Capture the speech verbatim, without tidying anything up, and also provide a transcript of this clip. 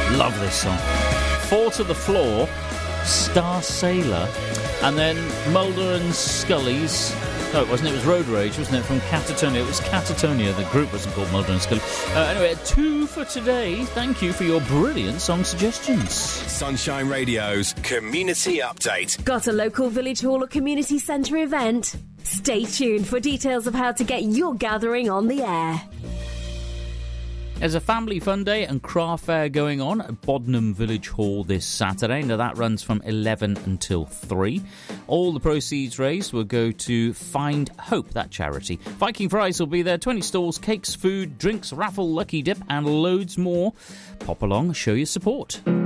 Love this song. Four to the Floor, Star Sailor, and then Mulder and Scully's... No, it wasn't. It was Road Rage, wasn't it? From Catatonia. It was Catatonia. The group wasn't called Mulder and Scully. Uh, anyway, two for today. Thank you for your brilliant song suggestions. Sunshine Radio's Community Update. Got a local village hall or community centre event? Stay tuned for details of how to get your gathering on the air. There's a family fun day and craft fair going on at Bodnam Village Hall this Saturday. Now that runs from eleven until three. All the proceeds raised will go to Find Hope, that charity. Viking Fries will be there. twenty stalls, cakes, food, drinks, raffle, lucky dip and loads more. Pop along, show your support.